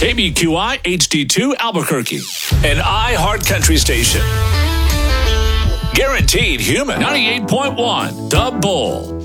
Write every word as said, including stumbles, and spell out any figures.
K B Q I H D two Albuquerque, an iHeart Country station. Guaranteed Human, ninety-eight point one, The Bull.